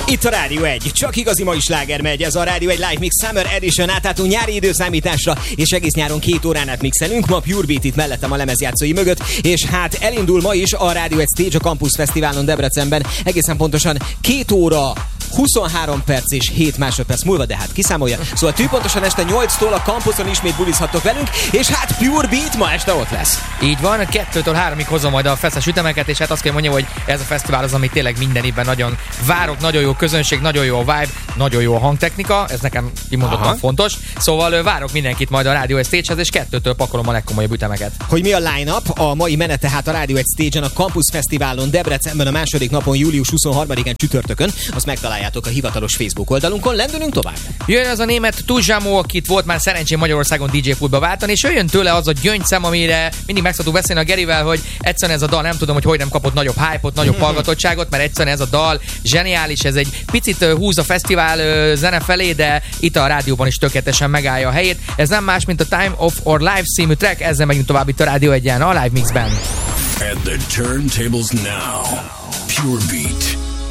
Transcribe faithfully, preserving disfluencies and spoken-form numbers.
Itt a Rádió egy, csak igazi mai sláger megy, ez a Rádió egy Live Mix Summer Edition, átálltunk nyári időszámításra, és egész nyáron két órán át mixelünk, ma Pure Beat itt mellettem a lemezjátszói mögött, és hát elindul ma is a Rádió egy Stage a Campus Fesztiválon Debrecenben, egészen pontosan két óra, huszonhárom perc és hét másodperc múlva, de hát kiszámolja. Szóval tűpontosan este nyolctól a campuson ismét bulizhattok velünk, és hát Pure Beat ma este ott lesz. Így van, kettőtől háromig hozom majd a feszes ütemeket, és hát azt kell mondjam, hogy ez a fesztivál az, ami tényleg minden évben nagyon várok, nagyon jó közönség, nagyon jó a vibe, nagyon jó a hangtechnika, ez nekem kimondottan fontos. Szóval várok mindenkit majd a Rádió egy Stage-hez, és kettőtől pakolom a legkomolyabb ütemeket. Hogy mi a line-up? A mai menet tehát a Rádió egy Stage-en a Campus Fesztiválon Debrecenben a második napon, július huszonharmadikán csütörtökön, azt megtaláljátok a hivatalos Facebook oldalunkon. Lendülünk tovább. Jön az a német Tujamo, akit volt már szerencsém Magyarországon dé dzsé pultba váltani, és jöjjön tőle az a gyöngyszem, amire mindig meg szoktuk beszélni a Gerivel, hogy egyszerűen ez a dal, nem tudom, hogy hogy nem kapott nagyobb hype-ot, nagyobb hallgatottságot, mert egyszerűen ez a dal zseniális, ez egy picit húz a fesztivál zene felé, de itt a rádióban is tökéletesen megállja a helyét. Ez nem más, mint a Time of Our Life című track, ezzel megyünk tovább itt a Rádió egyen, a Live Mixben. At the turntables now, Pure Beat.